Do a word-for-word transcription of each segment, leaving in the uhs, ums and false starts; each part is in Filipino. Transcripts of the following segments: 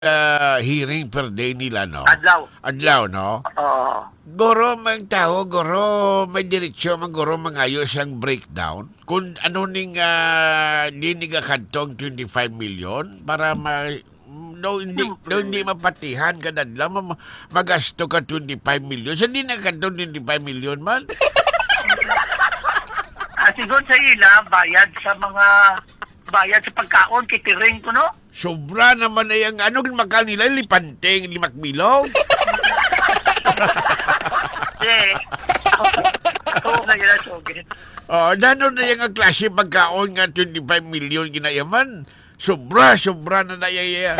ah, hearing per day nila, no? Adlaw. Adlaw, no? Oo. Goro mang tao, goro may diretsyo man goro mangayo siyang breakdown. Kung ano ning uh, di ni kadtong twenty-five million para ma no hindi no, hindi mapatihan kadad lang ma, magasto ka twenty-five million. Sa di na kadtong twenty-five million man. Ah, siguro sa ila, bayad sa mga, bayad sa pagkaon, kitiring ko, no? Sobra naman na yung ano makal nila lipanteng limak bilog. Eh, ako nga yun, sogit. Oh, dano na yung ang klase pagkaon nga twenty-five million ginayaman. Sobra, sobra na na yaya.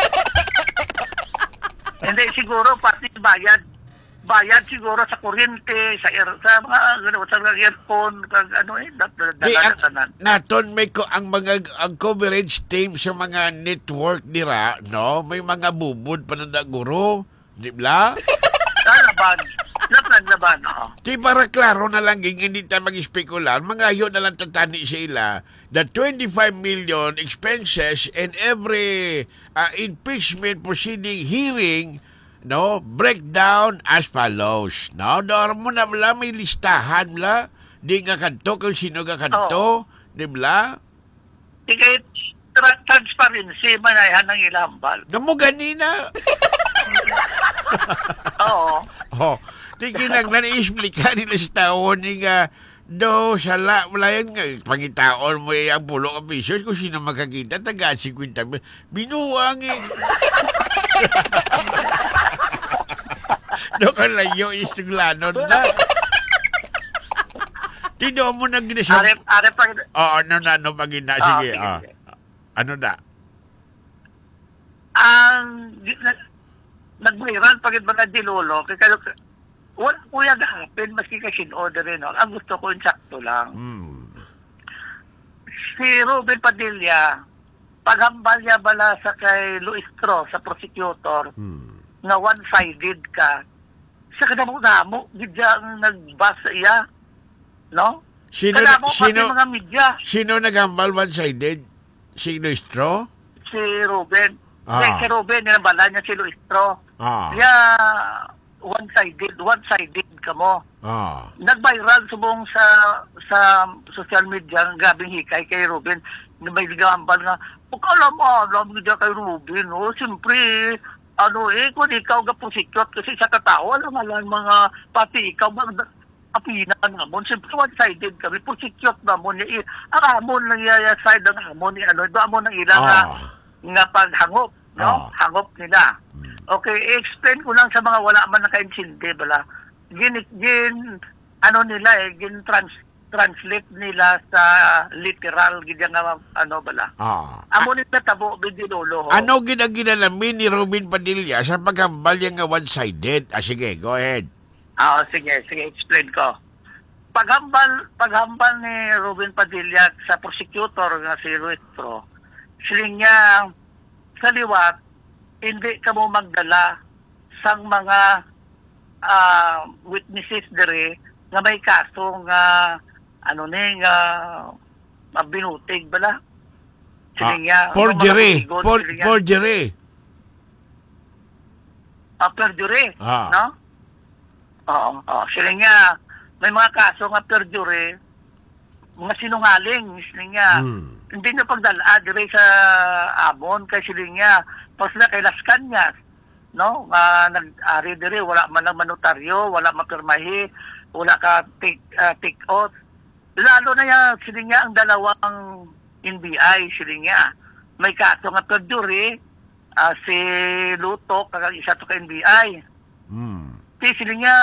Hindi, siguro, pati bayad, bayad siguro sa kuryente, sa air, sa mga, ano, sa mga earphone, kag ano eh, Di, dala ang, na tanan. naton may ko ang mga ang coverage team sa mga network nira, no? May mga bubud pa na guro, di ba? Laban, laban, laban, oo. Di para klaro na lang ging hindi tayo mag-spekular, mga yun na lang tatani sila the twenty-five million expenses and every uh, impeachment proceeding hearing, no, breakdown as follows. No, doon mo na bla may listahan bla, di nga kanto kung sino nga kanto, di bla? Di kayo, tra- transparency, manayahan ng ilambal. Namo ganina. Oo. Oh, di kinanglan i-explica nila sa taon ni nga do sala wala yan nga pangitaon mo eh, ang pulo ka pesos kung sino makakita taga fifty mil binuwang eh. Do ka layo istuglanon na. Tido mo na ginasam. Are, are pa, Oh, ano na, ano pag ina? Ah, Sige, sige, ah. sige. Ano na? ang, na- nag-viral pagit mga dilolo, kaya kayo, wala kuya gahapin, maski kasi in-order rin, no? Ang gusto ko, insakto lang. Hmm. Si Ruben Padilla, paghambal niya bala sa kay Luistro, sa prosecutor, Hmm. na one-sided ka, sa kadamo-damo, gidya ang nagbasa iya, no? Sino, Kadamo pati sino, mga media, sino nagambal one-sided? Si Luistro? si Ruben. Ah. Hindi, si Ruben, nabala niya si Luistro. Ah. Kaya, one-sided, one-sided ka mo. Ah. Nag-viral subong sa sa social media ng gabing hikay kay Ruben na may ligambal nga, pagkala mo, alam mo kay Ruben, no? Siyempre, ano eh, kung ikaw ka pusikot kasi sa katao, alam mo lang mga, pati ikaw, mga apinan nga mo, siyempre one-sided kami, pusikot na mo, ni, ang amon ng side ng amon ni ano, do amon ng ilang nga, Ah. nga paghangop, no? Ah. Hangop nila. Okay, i-explain ko lang sa mga wala man nakaintindi, bala. Gin, gin, ano nila eh, gin trans, translate nila sa literal, gin nga, ano bala. Ah. Amo nila tabo, bidilolo ho. Ano ginaginalamin ni Robin Padilla sa pagkambal niya nga one-sided? Ah, sige, go ahead. Ah, sige, sige, explain ko. Paghambal, paghambal ni Ruben Padilla sa prosecutor nga si Ruistro, siling niya sa liwat, hindi ka mo magdala sang mga ah, witnesses dere nga may kaso nga ano ni nga uh, binutig bala. Siling niya, Ah, forgery. mga For, siling niya, forgery. ah, perjury, Ah. no? Oo, oo. Siling niya, may mga kaso nga perjury, mga sinungaling, siling niya. Hmm. Hindi niya pagdala dire sa amon kay siling niya. Tapos na kay Las Cañas, no? Uh, nag-ari dire, wala man lang manotaryo, wala mapirmahi, wala ka take, uh, take out. Lalo na yan, siling niya ang dalawang N B I, siling niya. May kaso nga perjury, uh, si Lutok, kag isa to ka N B I. Hmm. Di siling niya,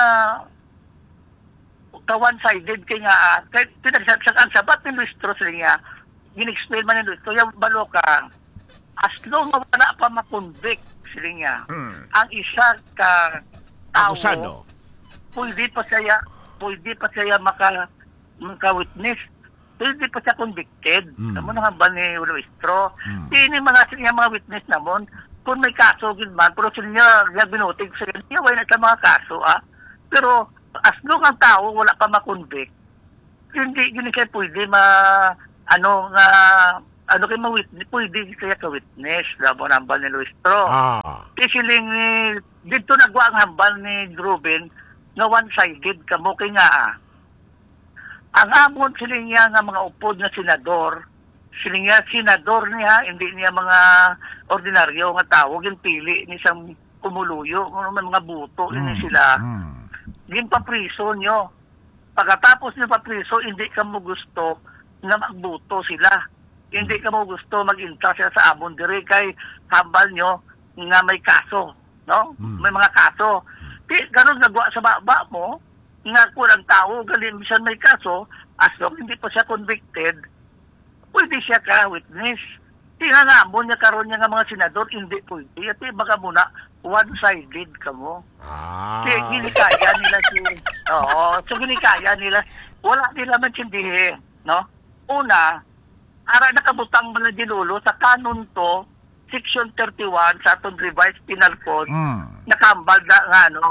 ka one-sided kay nga, kay pinagsasak ang sabat ni Luistro siling niya, gin-explain man ni Luistro, yung balo ka, as long na wala pa makonvict siling niya, Hmm. ang isa ka tao, Akusado. pwede pa siya, pwede pa siya maka, maka-witness, pwede pa siya convicted. Hmm. Naman nga ba ni Luistro? Hmm. Di ni mga siya mga witness namon, kung may kaso gid man, pero sila niya, niya binutig sila niya, wala na sa mga kaso, ah. Pero, as long ang tao, wala pa makonvict, hindi, hindi siya pwede ma, ano, nga, ano kayo ma-witness, pwede kaya ka-witness, labo ng hambal ni Luistro. Ah. Kasi siling, eh, dito nagwa ang hambal ni Ruben, na one-sided ka mo, kaya nga, ah. Ang amon siling niya nga mga upod na senador, siling niya, senador niya, hindi niya mga ordinaryo nga tao, yung pili ni isang kumuluyo, mga mga buto, ini sila. Mm. Yung papriso nyo. Pagkatapos ng papriso, hindi ka mo gusto na magbuto sila. Hindi ka mo gusto mag-intra sila sa amon dire kay hambal nyo nga may kaso. No? Mm. May mga kaso. Di, ganun nagawa sa baba mo, nga kulang tao, galing bisan may kaso, as long hindi pa siya convicted, pwede siya ka witness. Tingnan nga mo niya karon niya nga mga senador, hindi pwede. At baka muna, one-sided ka mo. Ah. Kaya ginikaya nila si... Oo, so ginikaya nila. Wala nila maintindihin, no? Una, ara nakabutang mo na dinulo sa kanon to, Section thirty-one sa atong revised penal code, Mm. nakambal na nga, ano,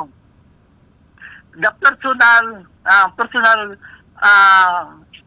the personal, ah, personal ah,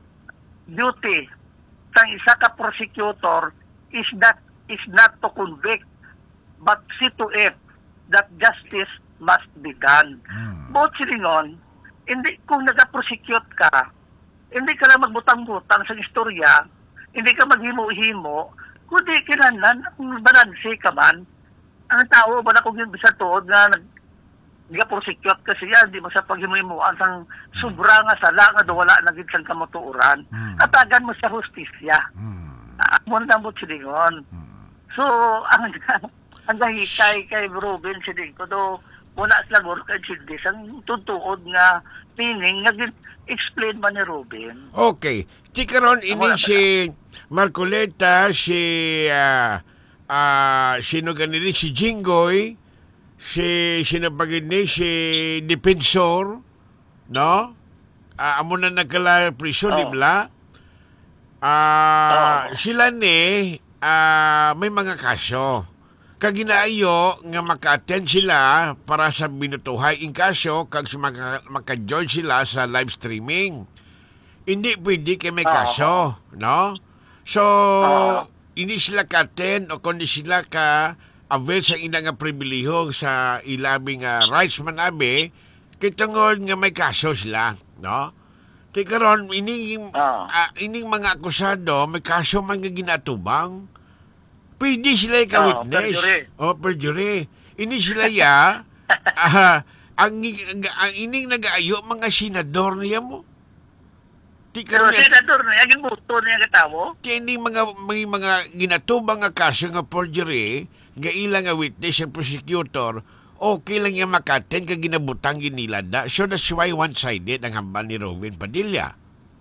duty sang isa ka prosecutor is that is not to convict but see to it that justice must be done. Mm. Both silingon, hindi kung nag-prosecute ka, hindi ka lang magbutang-butang sa istorya, hindi ka maghimo-himo, kundi kinanan, balanse ka man. Ang tao ba na kung yung bisa tuod na nag prosecute kasi yan, di mo sa paghimo-himuan sang sobra nga sala nga do wala na gid sang kamutuuran. Mm. Katagan mo sa hustisya. Mm. Amon lang mo silingon. Mm. So, ang ang gahikay kay Ruben siling ko do wala sila work and sildi sang tutuod nga meaning nga explain man ni Ruben. Okay. Tikaron ini Wala si Marcoleta, si ah ah sino ganili si Jinggoy, si sino bagid ni si Defensor, no? Ah amo na nagkala prison Oh. di bla. Ah Oh. sila ni ah may mga kaso. Kaginaayo nga maka-attend sila para sa binutuhay in kaso kag maka, maka-join sila sa live streaming. Hindi pwede kay may Oo. kaso, no? So, Oo. hindi sila ka-attend o kundi sila ka avail sa ina nga pribiliho sa ilabing uh, rights man abi kay tungod nga may kaso sila, no? Kay karon ining Oo. ah, ining mga akusado may kaso man nga ginatubang. Pwede sila Oo, ka-witness. perjury. Oh, perjury. Ini sila ya. ah, ang, ang, ang ining nag-aayo mga senador niya mo. Di Pero ka senador na yung buto niya katawo. kaya ining mga may mga ginatubang nga kaso nga perjury, nga ilang nga witness ang prosecutor, okay lang yung makaten kag ginabutang ginilada. So that's why one-sided ang hambal ni Robin Padilla.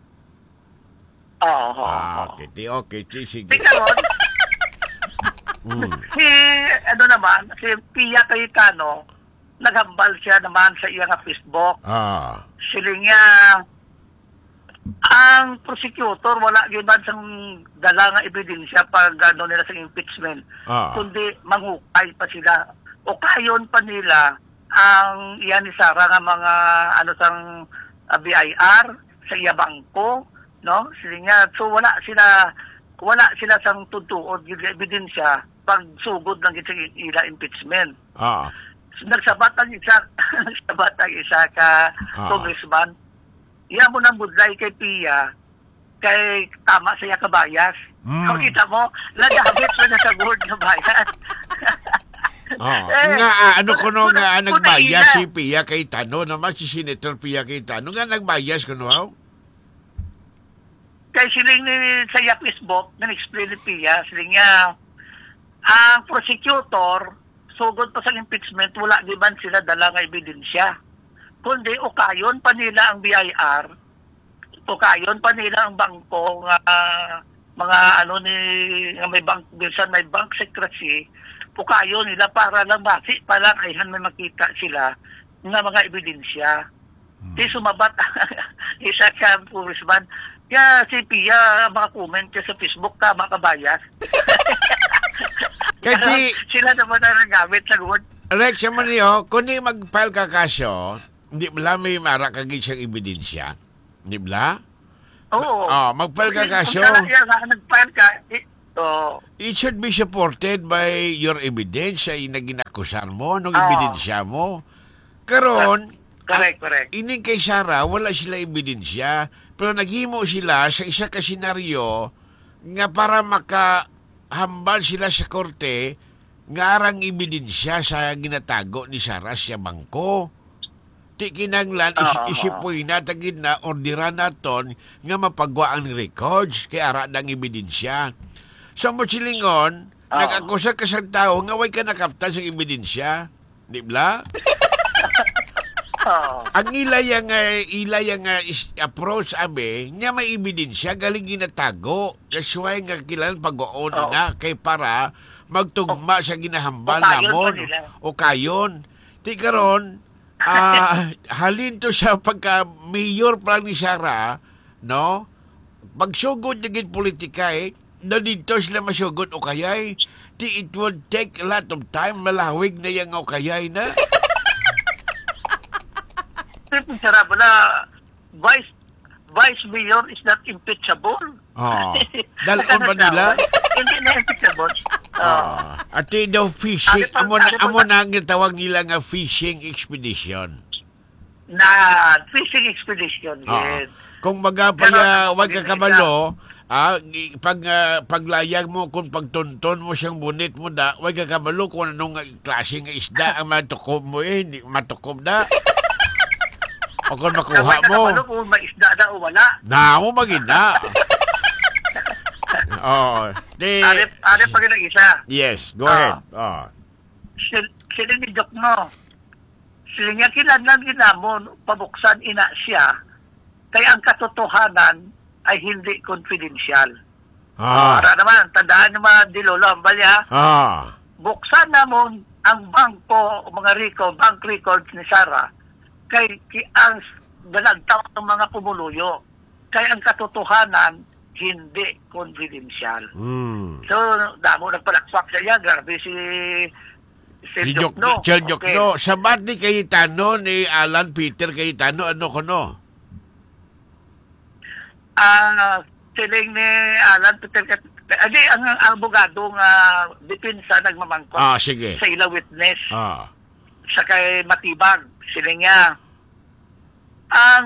Oo. Ah, okay. Di- Okay, di- sige. Tingnan Mm. si ano naman, si Pia Cayetano, naghambal siya naman sa iya nga Facebook. Ah. Siling niya, ang prosecutor wala giban sang dala nga ebidensya pag ano nila sa impeachment, Ah. kundi manghukay pa sila. O kayon pa nila ang iya ni Sara nga mga ano sang uh, B I R sa iya bangko, no? Siling niya, so wala sila wala sila sang tutuod yung ebidensya pag sugod ng sa ila impeachment. Ah. Nagsabat ang isa, nagsabat ang isa ka Ah. congressman. Iya mo nang budlay kay Pia, kay tama sa iya kabayas. Mm. Kung kita mo, naghabit mo na sa board na bayas. Oh. Eh, Nga ah, ano ko no kuna- nga kuna nagbayas ila. si Pia Cayetano naman si Senator Pia Cayetano nga nagbayas kuno aw. Kay siling ni sa iya Facebook, na-explain ni Pia, siling niya, ang prosecutor, sugod pa sa impeachment, wala di man sila dala nga ebidensya. Kundi ukayon pa nila ang B I R, ukayon pa nila ang bangko nga mga ano ni nga may bank bilsan may bank secrecy, ukayon nila para lang basi pa lang ayhan may makita sila nga mga ebidensya. Di sumabat isa ka congressman. Kaya si Pia, mga comment niya sa Facebook, tama ka bayas. Kaya di, Sila naman na nagamit sa word. Rex, naman niyo, kung di mag-file ka kaso, hindi bala may mara kagit siyang ebidensya. Hindi bala? Oo. Ah, mag-file ka Kung kaso. talaga nga nag-file ka, eh, So, It should be supported by your evidence sa inaginakusan mo, nung Oo. ebidensya mo. Karon, correct, correct. ining kay Sarah, wala sila ebidensya. Pero naghimo sila sa isa ka senaryo nga para makahambal sila sa korte nga arang ebidensya sa ginatago ni Sarah sa bangko. Ti kinanglan is, Oo. isipoy na tagid na orderan naton nga mapagwa ang records kay ara ng ebidensya. So mo silingon, Oo. nag-akusa ka sa tao nga way ka nakaptan sa ebidensya. Di ba? Oo. Ang ilaya nga ilaya nga is approach abe nya may ebidensya galing ginatago. That's why nga kilan pag-oon Oo. na kay para magtugma sa ginahambal O kayon namon pa nila. o kayon. Ti karon ah halin to sa pagka mayor pa lang ni Sara, no? Pagsugod na gid politika eh, na dito sila masugod o kayay. Ti it would take a lot of time, malawig na yung o kayay na. Pero sarap na, vice, vice mayor is not impeachable. Oh. Dalon ba nila? Hindi na impeachable. Oo. Ah, at daw fishing, Ano pa- amo na, ano pa- amo na ang tawag nila nga fishing expedition. Na fishing expedition. Ah. Yes. Kung baga pa Pero, ya, wag ka hindi kabalo, ah, gi- pag ah, paglayag mo kung pagtunton mo siyang bunit mo da, wag ka kabalo kung anong nga klase nga isda ang matukob mo eh, hindi matukob da. O kung makuha Kapag mo, nakapalo kung may isda na o wala. na mo magina. Oh, di, Ari, ari pa rin ang isa. yes, go Ah. ahead. Oh. Sil, sila ni Dok no. Sila nga kinahanglan ginamon, pabuksan ina siya. Kaya ang katotohanan ay hindi confidential. Ah. Para naman, tandaan nyo mga dilolo, ang balya, Ah. buksan namon ang bangko, mga record, bank records ni Sarah, kay, kay ang dalagtaw ng mga pumuluyo. Kaya ang katotohanan, hindi confidential. Hmm. So, damo nagpalakpak sa iya, grabe si Si si Jok, Jokno. Chel Jokno. Sa ba't ni Cayetano, ni Alan Peter Cayetano, ano ko no? Ah, siling ni Alan Peter Kat- Adi, ang, ang abogado nga depensa nagmamangkot Ah, sige. sa ila witness Ah. sa kay Matibag. Siling niya, ang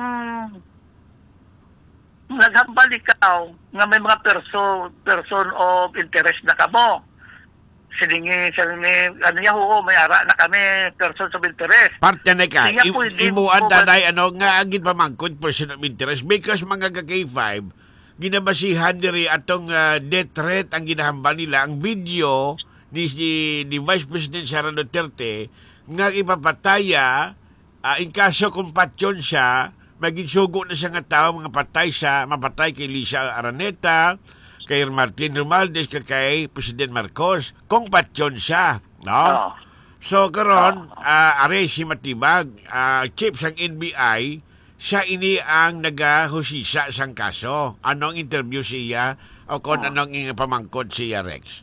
naghambal ikaw nga may mga perso, person of interest na kamo. Silingi, silingi, ano niya, oo, may ara na kami, persons of interest. Parte na ka, Siya I- pwede imuan mo- tanay, ano, nga agit pamangkod person of interest because mga ka-K five, ginabasihan diri atong uh, death threat ang ginahambal nila. Ang video ni, ni, ni Vice President Sara Duterte nga ipapataya, uh, in kaso kung patyon siya, maging sugo na siya nga tao, mga patay sa, mapatay kay Lisa Araneta, kay Martin Romualdez, kay President Marcos, kung patyon siya, no? Oh. So karon, uh, are si Matibag, uh, chief sang N B I, siya ini ang nagahusisa sang kaso. Anong interview siya o kung Oh. anong ing pamangkod siya, Rex?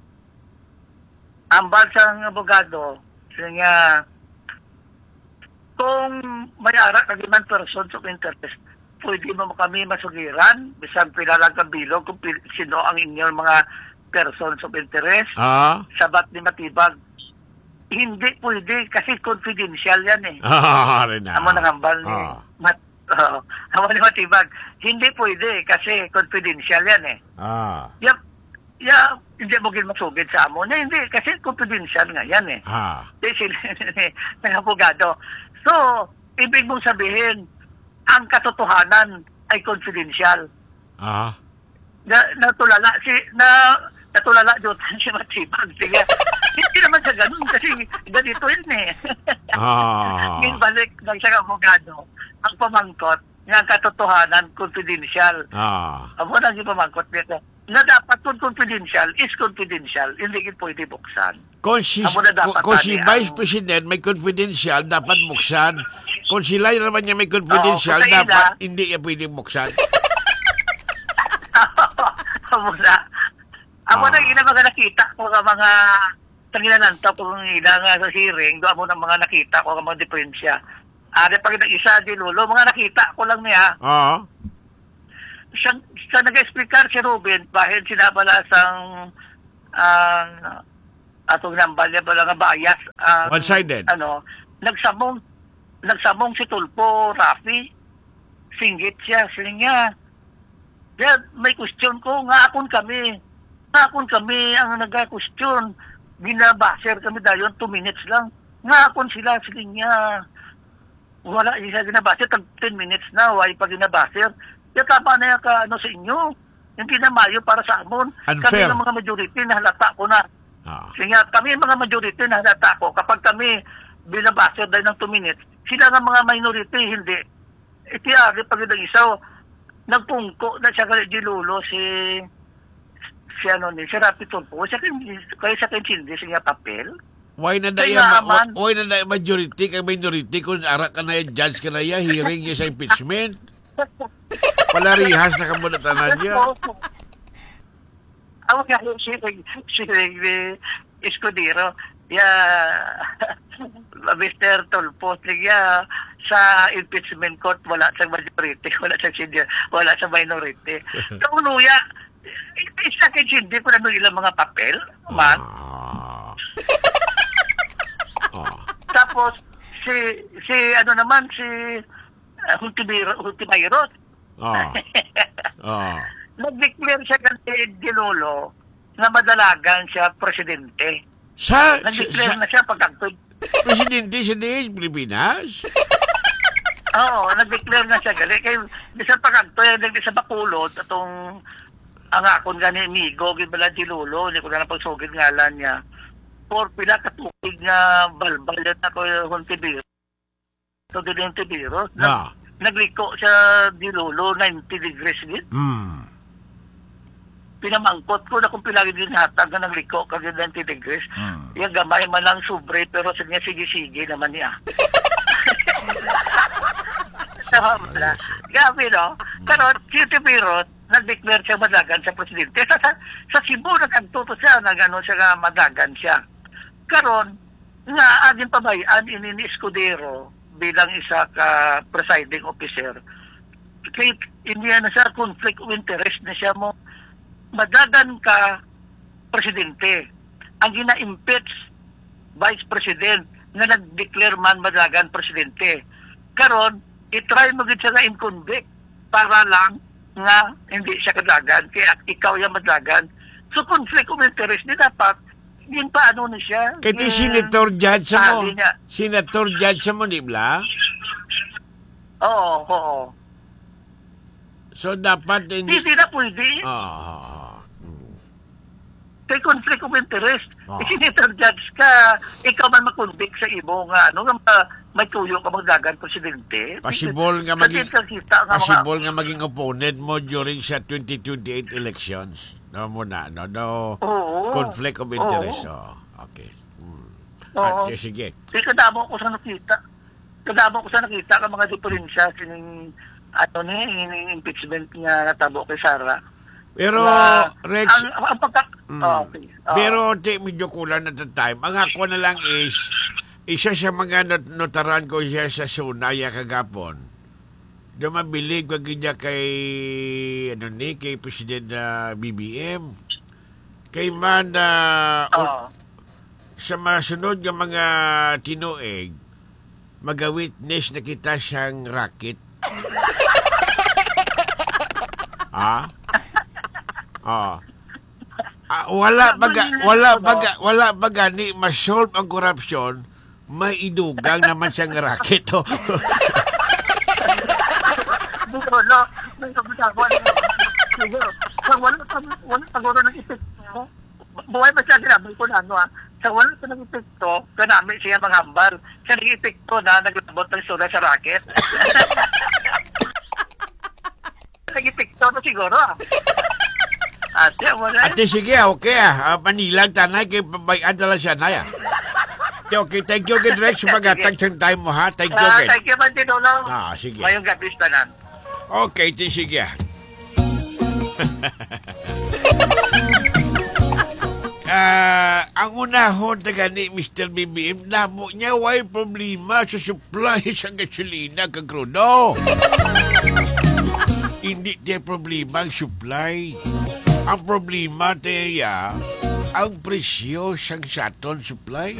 Ang bansang abogado, siya nga, kung may ara kagiman persons of interest, pwede mo kami masugiran, bisan pilalang kabilog kung pil- sino ang inyong mga persons of interest, Ah? sabat ni Matibag. Hindi pwede kasi confidential yan eh. Ah, rin na. Amo nangambal ni Ah. Mat uh, Amo ni Matibag. Hindi pwede kasi confidential yan eh. Ah. Yap, ya, hindi mo gin masugid sa amo. Na hindi, kasi confidential nga yan eh. Ah. Di sila ng abogado. So, ibig mong sabihin, ang katotohanan ay confidential. Ah. Na, natulala si na natulala doon si Matibag. Sige. Hindi naman sa ganun kasi ganito yun eh. Ah. Ginbalik ng siya abogado ang pamangkot nga ang katotohanan confidential. Ah. Amo na yung pamangkot nito. Na dapat kung confidential is confidential. Hindi kin pwede buksan. Kung si, Amo na dapat kung, kung si tani Vice ang- President may confidential, dapat buksan. Kung sila naman niya may confidential, Oo, kung sa ila- dapat hindi niya pwedeng buksan. Amo na. Amo na Ah. ina mga nakita ko nga mga tanginan to kung ina nga sa hearing, do amo ng mga nakita ko nga mga diferensya. Ari pag isa di lulo, mga nakita ko lang niya. Ah. siya, siya nag-explicar si Ruben bahid sinabala sang ang atong nambalya pala nga bias ang One-sided. ano nagsamong nagsamong si Tulpo Rafi singgit siya siya Kaya may question ko, nga akon kami. Nga akon kami ang nag-question. Ginabaser kami dayon, two minutes lang. Nga akon sila, sila niya. Wala isa ginabaser, tag ten minutes na, why pa ginabaser. Kaya tama na yung ka, ano sa inyo. Hindi na mayo para sa amon. Unfair. Kami ng mga majority, nahalata ko na. Ah. Kaya kami mga majority, nahalata ko. Kapag kami binabaser dahil ng two minutes, sila nga mga minority, hindi. Itiyari pag yung isa, nagpungko na siya kaya Gilulo si si ano ni si Rapi Tulfo siya kaya sa kanya siya papel. Why na Kaya daya ma- naman. why na daya majority kay minority kung ara ka na yung judge ka na ya hearing niya sa impeachment. Palarihas na kamo na tanan niya. Ako kaya si si si Escudero ya Mister Tulfo siya sa impeachment court wala sa majority, wala sa senior, wala sa minority. Sa uluya, isa kay hindi ko na ilang mga papel, man. Ah. Ah. Tapos, si, si ano naman, si uh, Hultimiro, Hultimayrot. Ah. Ah. Nag-declare siya kasi Dilolo na madalagan siya presidente. Sa, sa, Nag-declare sa na siya pagkagtod. presidente siya din Pilipinas? Oo, nag-declare na siya gali. Kaya bisan pagkagtod, nag sa Bacolod, atong ang akon gani Migo, gibala Dilulo, hindi ko na napagsugid ngalan niya. For pila katukig nga balbal yan ako yung Hontibiro. So, din yung Hontibiro. Ah. Nagliko sa Dilulo, ninety degrees din. Hmm. Pinamangkot ko na kung pilagi din hatag na nagliko kag ninety degrees. Hmm. Yung gamay man lang sobre, pero sa niya sige-sige naman niya. Sa wala. Gabi, no? Pero, si Hontibiro, nag-declare siya madagan sa presidente. Sa, sa, sa Cebu, nagkantuto siya, nag-ano siya nga madagan siya. Karon, nga aging pabayaan ini ni Escudero bilang isa ka presiding officer. Kaya hindi na siya conflict of interest na siya mo madagan ka presidente. Ang gina-impeach vice president na nag-declare man madagan presidente. Karon, itry mo gid siya nga in-convict para lang nga hindi siya kadagan kaya ikaw yung madagan. So conflict of interest ni dapat yun pa ano na siya. Kaya ti eh, senator judge sa mo. sabi niya. Senator judge sa mo, di ba? Oo, oo. So dapat hindi... Hindi na pwede. Ah. Kay conflict of interest. Ah. Eh, senator judge ka, ikaw man makonvict sa ibo nga, ano nga ma- may tuyo ka magdagan presidente. Possible nga Sa maging... kita nga mga... Possible nga maging opponent mo during sa twenty twenty-eight elections. No mo na, no? No Oo. conflict of interest. Oo. Oh, okay. Hmm. Oo. Ah, sige. Kaya kadamo ko sa nakita. Kadamo ko sa nakita ka mga diferensya sining ano ni ining impeachment nga natabo kay Sara. Pero, Na- Rex... ang, ang pagka... Mm. Oh, okay. Oo. Pero, te, medyo kulang at the time. Ang ako na lang is, isa sa mga not- notaran ko siya sa Sunaya kagapon. Dumabilig wag niya kay, ano ni, kay President na B B M. Kay man na, Oo. sa masunod ng mga tinuig, mag-witness na kita siyang racket. Ha? Ah. Ah, wala baga wala baga wala baga ni ma-solve ang corruption, may idugang naman siyang racket. Oh. Dito, no? May kabutawa na. Sige. Sa wala pa, wala siguro ng epekto. Buhay pa siya sinabi ko na ano ah. Sa wala pa ng epekto, kanami siya manghambal. Sa naging epekto na naglabot ng sura sa racket. Naging epekto na siguro ah. Ate, wala. Ate, sige, okay ah. Uh, Manilang tanay kay babayan dala siya na ya. Okay, okay, thank you again, Rex. Magatag sa time mo, ha? Thank you Ah, again. thank you, Mantinolo. Ah, sige. Mayong gabi sa tanan. Okay, ti sige. Ah, ang unahon taga ni Mister B B M, namo niya way problema sa supply sa gasolina kag krudo. Hindi tayo problema ang supply. Ang problema tayo ang presyo sang saton supply.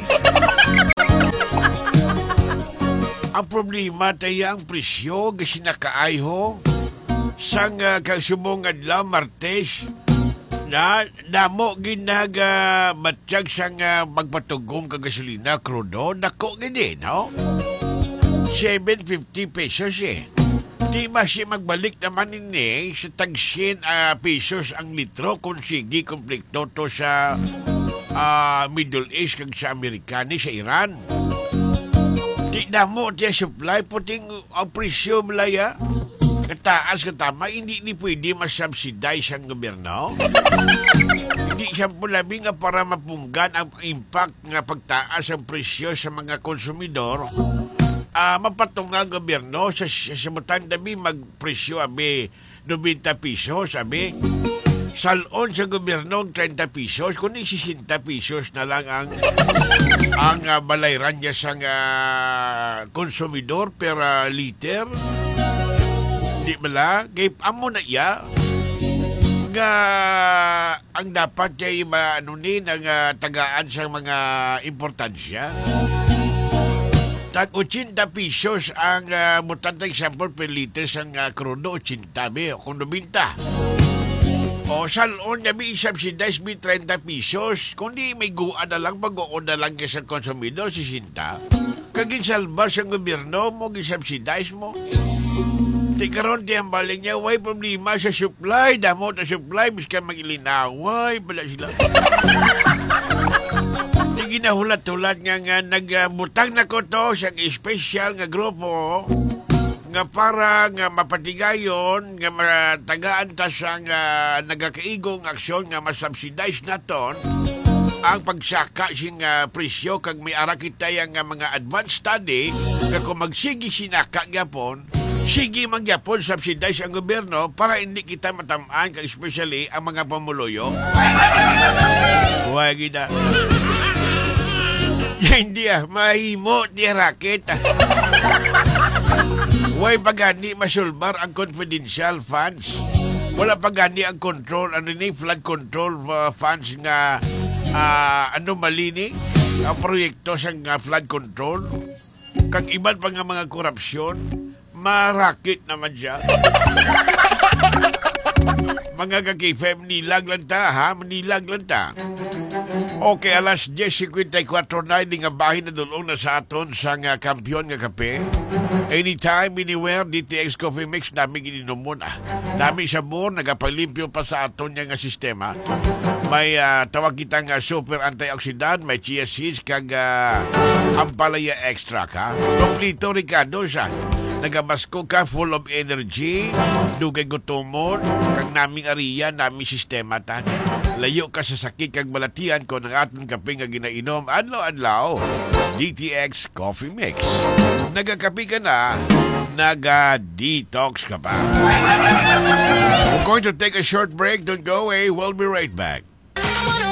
Ang problema tayo ang presyo kasi nakaayho sang uh, kagsubong adlaw Martes na damo ginaga matsyag sang uh, magpatugong ka gasolina krudo dako gini, no? seven fifty pesos eh. Di masi magbalik naman ini sa tag-ten uh, pesos ang litro kung sige komplekto to sa uh, Middle East kag sa Amerikani sa Iran. Di na mo tiya supply puting ang presyo malaya. Kataas katama, hindi ni pwede masubsidize ang gobyerno. Hindi siya pulabi nga para mapunggan ang impact nga pagtaas ang presyo sa mga konsumidor. Uh, mapatong nga gobyerno sa samutan dabi magpresyo abi ninety pesos abi salon sa gobyerno thirty pesos kundi sixty pesos na lang ang ang uh, balayran niya sa uh, konsumidor per uh, liter di bala kay amo na iya nga ang dapat ay ano ni ang uh, tagaan sa mga importansya. Tag eighty pesos ang uh, mutanta example per liter sang uh, krudo eighty be kung ninety. O salon na may subsidize may thirty pesos kundi may guan na lang pag-uon na lang sa konsumidor sixty. Kagin salba sa gobyerno mo gisubsidize mo. Di karon di ang baling niya way problema sa supply damo ta supply miskan mag-ilinaway pala sila. Ginahulat-hulat nga nga nagbutang na ko to sa special nga grupo nga para nga mapatigayon nga matagaan ta sa nga nagakaigong aksyon nga masubsidize naton ang pagsaka sing uh, presyo kag may ara kita yang nga mga advanced study nga kung magsigi sinaka gyapon sige magyapon subsidize ang gobyerno para hindi kita matamaan kag especially ang mga pamuluyo. Huwag gina. Hindi ah, mahimo di raket ah. Way pagani masulbar ang confidential funds. Wala pagani ang control, ano ni, flood control uh, funds nga uh, ano malini, ang proyekto sa nga flood control. Kag iban pa nga mga korupsyon, marakit naman siya. Mga kakifem, nilag lang ta, ha? Nilag lang ta. Okay, alas ten fifty-four na, hindi nga bahin na dulong na sa aton sa nga kampiyon nga kape. Anytime, anywhere, D T X Coffee Mix, namin ininomon. Ah. Namin sabor, nagapalimpyo pa sa aton nga nga sistema. May uh, tawag kita nga super antioxidant, may chia seeds, kag uh, ampalaya extra ka. Komplito, Ricardo, siya. Nagabasko ka, full of energy, dugay gutomon, kag naming ariya, naming sistema ta. Layo ka sa sakit kag balatian ko ng atong kape nga ginainom, adlaw-adlaw. D T X Coffee Mix. Nagakape ka na, naga-detox ka pa. We're going to take a short break. Don't go away. We'll be right back.